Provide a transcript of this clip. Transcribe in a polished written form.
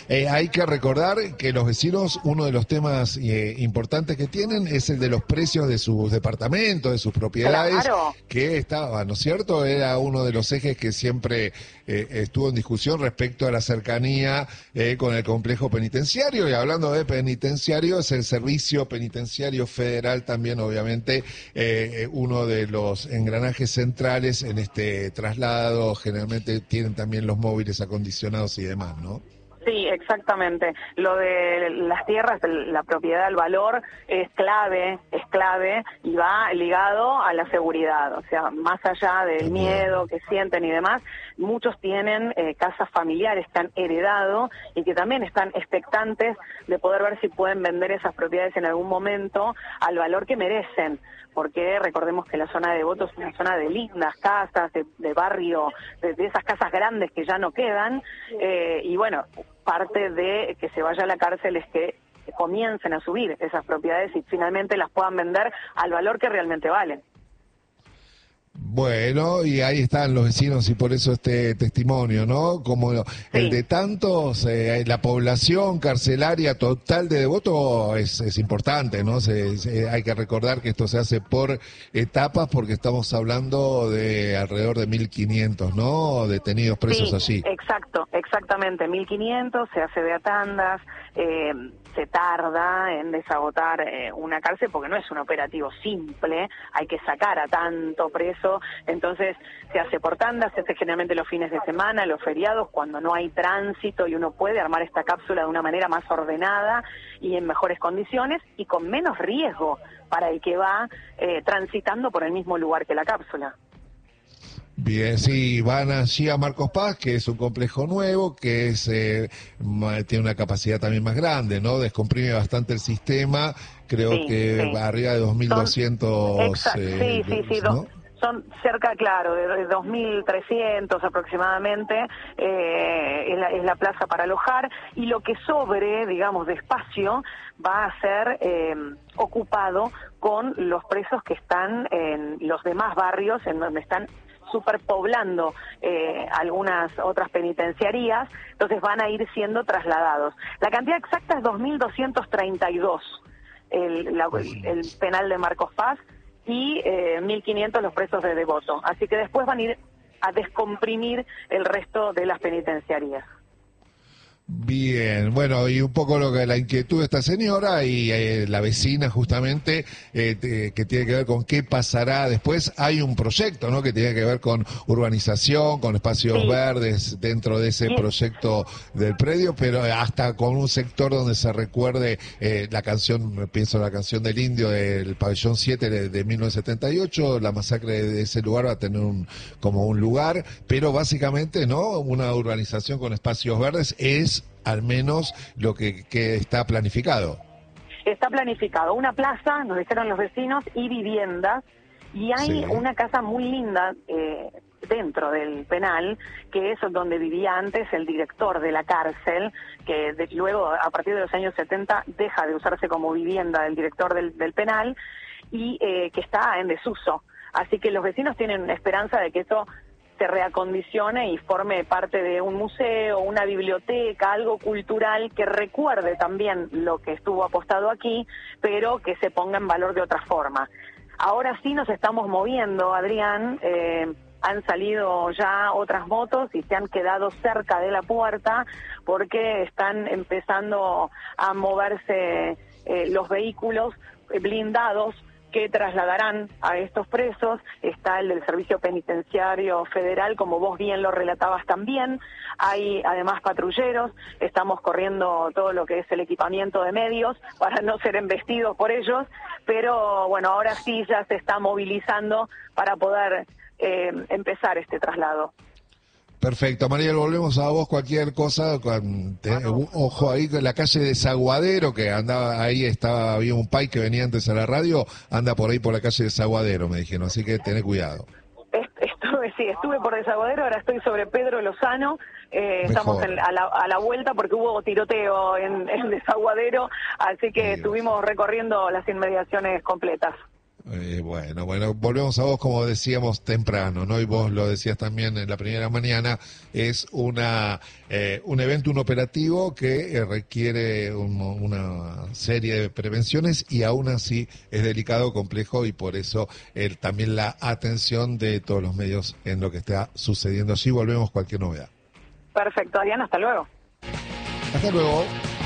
Hay que recordar que los vecinos, uno de los temas importantes que tienen es el de los precios de sus departamentos, de sus propiedades, Claro. que estaba, ¿no es cierto? Era uno de los ejes que siempre estuvo en discusión respecto a la cercanía con el complejo penitenciario. Y hablando de penitenciario, es el Servicio Penitenciario Federal también, obviamente, uno de los engranajes centrales en este traslado. Generalmente tienen también los móviles acondicionados y demás, ¿no? Sí, exactamente. Lo de las tierras, la propiedad, el valor es clave y va ligado a la seguridad. O sea, más allá del También. miedo que sienten y demás, muchos tienen casas familiares que han heredado y que también están expectantes de poder ver si pueden vender esas propiedades en algún momento al valor que merecen. Porque recordemos que la zona de Devoto es una zona de lindas casas, de barrio, de esas casas grandes que ya no quedan, y bueno, parte de que se vaya a la cárcel es que comiencen a subir esas propiedades y finalmente las puedan vender al valor que realmente valen. Bueno, y ahí están los vecinos y por eso este testimonio, ¿no? Como el Sí. de tantos, la población carcelaria total de Devoto es importante, ¿no? Hay que recordar que esto se hace por etapas porque estamos hablando de alrededor de 1.500, ¿no? Detenidos presos allí. Exactamente, 1.500, se hace de a tandas, se tarda en desagotar una cárcel porque no es un operativo simple, hay que sacar a tanto preso, entonces se hace por tandas, se hace generalmente los fines de semana, los feriados, cuando no hay tránsito y uno puede armar esta cápsula de una manera más ordenada y en mejores condiciones y con menos riesgo para el que va transitando por el mismo lugar que la cápsula. Bien, sí, van allí a Marcos Paz, que es un complejo nuevo, que es tiene una capacidad también más grande, ¿no? Descomprime bastante el sistema, creo que arriba de 2.200, sí, ¿no? Son cerca, claro, de 2.300 aproximadamente, es la plaza para alojar, y lo que sobre, digamos, de espacio va a ser ocupado con los presos que están en los demás barrios, en donde están superpoblando algunas otras penitenciarías, entonces van a ir siendo trasladados. La cantidad exacta es 2.232, el penal de Marcos Paz, y 1.500 los presos de Devoto. Así que después van a ir a descomprimir el resto de las penitenciarías. Bien, bueno, y un poco lo que la inquietud de esta señora y la vecina justamente, que tiene que ver con qué pasará después. Hay un proyecto, ¿no?, que tiene que ver con urbanización, con espacios verdes dentro de ese proyecto del predio, pero hasta con un sector donde se recuerde la canción, pienso en la canción del Indio del Pabellón 7 de 1978, la masacre de ese lugar va a tener como un lugar, pero básicamente, ¿no?, una urbanización con espacios verdes es al menos lo que está planificado. Está planificado una plaza, nos dijeron los vecinos, y viviendas, y hay una casa muy linda dentro del penal, que es donde vivía antes el director de la cárcel, que luego, a partir de los años 70, deja de usarse como vivienda del director del penal, y que está en desuso. Así que los vecinos tienen esperanza de que eso se reacondicione y forme parte de un museo, una biblioteca, algo cultural que recuerde también lo que estuvo apostado aquí, pero que se ponga en valor de otra forma. Ahora sí nos estamos moviendo, Adrián, han salido ya otras motos y se han quedado cerca de la puerta porque están empezando a moverse los vehículos blindados que trasladarán a estos presos. Está el del Servicio Penitenciario Federal, como vos bien lo relatabas también. Hay además patrulleros, estamos corriendo todo lo que es el equipamiento de medios para no ser embestidos por ellos, pero bueno, ahora sí ya se está movilizando para poder empezar este traslado. Perfecto, Mariel, volvemos a vos, cualquier cosa, ojo ahí con la calle de Zaguadero, que andaba ahí, había un pai que venía antes a la radio, anda por ahí por la calle de Zaguadero, me dijeron, así que tené cuidado. Estuve por Desaguadero, ahora estoy sobre Pedro Lozano, estamos a la vuelta porque hubo tiroteo en Desaguadero, así que estuvimos recorriendo las inmediaciones completas. Bueno, volvemos a vos, como decíamos temprano, ¿no? Y vos lo decías también en la primera mañana, es un evento, un operativo que requiere una serie de prevenciones y aún así es delicado, complejo y por eso también la atención de todos los medios en lo que está sucediendo allí. Volvemos cualquier novedad. Perfecto, Adrián, hasta luego. Hasta luego.